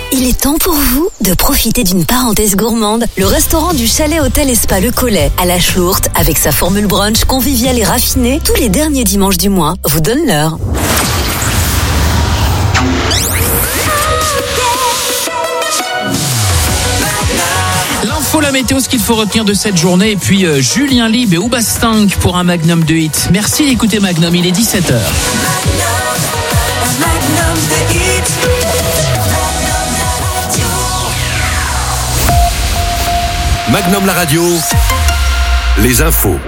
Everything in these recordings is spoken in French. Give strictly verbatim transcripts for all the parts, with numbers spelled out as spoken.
Il est temps pour vous de profiter d'une parenthèse gourmande. Le restaurant du Chalet Hôtel et Spa Le Collet à la Schlourte, avec sa formule brunch conviviale et raffinée, tous les derniers dimanches du mois, vous donne l'heure. L'info, la météo, ce qu'il faut retenir de cette journée. Et puis euh, Julien Lieb et Ouba Stank pour un Magnum de hits. Merci d'écouter Magnum, il est dix-sept heures. Magnum la radio, les infos.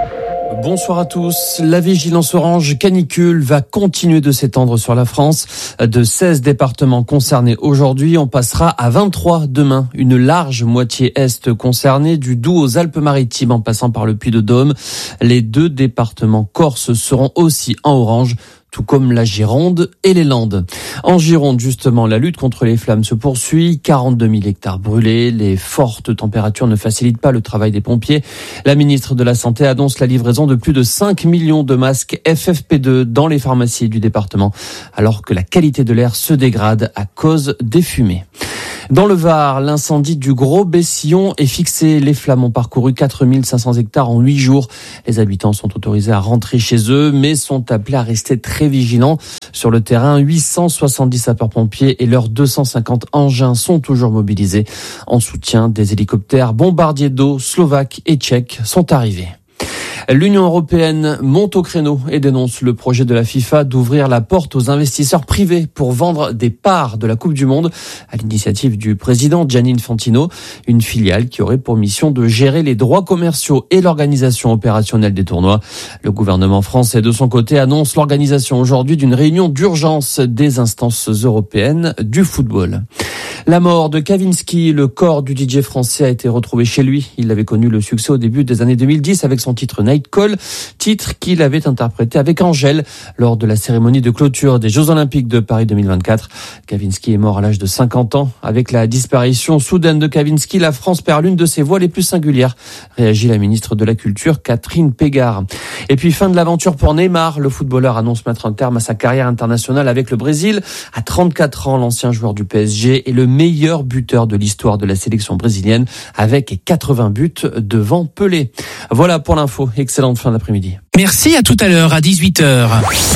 Bonsoir à tous. La vigilance orange canicule va continuer de s'étendre sur la France. De seize départements concernés aujourd'hui, on passera à vingt-trois demain. Une large moitié est concernée, du Doubs aux Alpes-Maritimes en passant par le Puy-de-Dôme. Les deux départements corses seront aussi en orange, tout comme la Gironde et les Landes. En Gironde, justement, la lutte contre les flammes se poursuit. quarante-deux mille hectares brûlés. Les fortes températures ne facilitent pas le travail des pompiers. La ministre de la Santé annonce la livraison de plus de cinq millions de masques F F P deux dans les pharmacies du département, alors que la qualité de l'air se dégrade à cause des fumées. Dans le Var, l'incendie du Gros Bessillon est fixé. Les flammes ont parcouru quatre mille cinq cents hectares en huit jours. Les habitants sont autorisés à rentrer chez eux, mais sont appelés à rester très vigilants. Sur le terrain, huit cent soixante-dix sapeurs-pompiers et leurs deux cent cinquante engins sont toujours mobilisés. En soutien, des hélicoptères bombardiers d'eau slovaques et tchèques sont arrivés. L'Union européenne monte au créneau et dénonce le projet de la FIFA d'ouvrir la porte aux investisseurs privés pour vendre des parts de la Coupe du Monde à l'initiative du président Gianni Infantino, une filiale qui aurait pour mission de gérer les droits commerciaux et l'organisation opérationnelle des tournois. Le gouvernement français, de son côté, annonce l'organisation aujourd'hui d'une réunion d'urgence des instances européennes du football. La mort de Kavinsky, le corps du D J français a été retrouvé chez lui. Il avait connu le succès au début des années deux mille dix avec son titre Night Call, titre qu'il avait interprété avec Angèle lors de la cérémonie de clôture des Jeux Olympiques de Paris deux mille vingt-quatre. Kavinsky est mort à l'âge de cinquante ans. Avec la disparition soudaine de Kavinsky, la France perd l'une de ses voix les plus singulières, réagit la ministre de la Culture, Catherine Pégard. Et puis fin de l'aventure pour Neymar. Le footballeur annonce mettre un terme à sa carrière internationale avec le Brésil. À trente-quatre ans, l'ancien joueur du P S G est le meilleur buteur de l'histoire de la sélection brésilienne avec quatre-vingts buts devant Pelé. Voilà pour l'info. Excellente fin d'après-midi. Merci, à tout à l'heure, à dix-huit heures.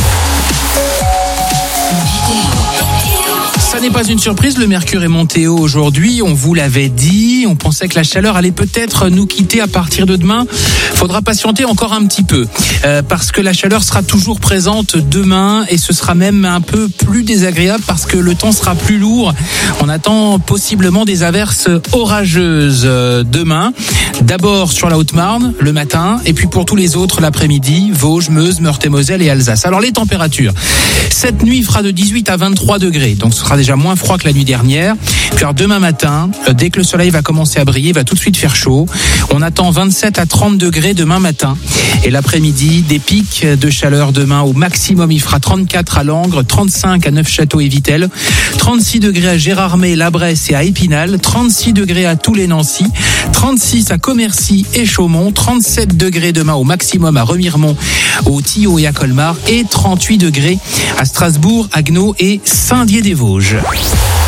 Ça n'est pas une surprise, le mercure est monté haut aujourd'hui, on vous l'avait dit, on pensait que la chaleur allait peut-être nous quitter à partir de demain. Faudra patienter encore un petit peu, euh, parce que la chaleur sera toujours présente demain et ce sera même un peu plus désagréable parce que le temps sera plus lourd. On attend possiblement des averses orageuses euh, demain, d'abord sur la Haute-Marne le matin et puis pour tous les autres l'après-midi, Vosges, Meuse, Meurthe-et-Moselle et Alsace. Alors les températures, cette nuit fera de dix-huit à vingt-trois degrés, donc ce sera déjà moins froid que la nuit dernière. Puis alors demain matin, dès que le soleil va commencer à briller, il va tout de suite faire chaud. On attend vingt-sept à trente degrés demain matin. Et l'après-midi, des pics de chaleur demain. Au maximum, il fera trente-quatre à Langres, trente-cinq à Neufchâteau et Vittel, trente-six degrés à Gérardmer, La Bresse et à Épinal, trente-six degrés à Toul-et-Nancy, trente-six à Commercy et Chaumont, trente-sept degrés demain au maximum à Remiremont, au Tillot et à Colmar et trente-huit degrés à Strasbourg, Haguenau et Saint-Dié-des-Vosges.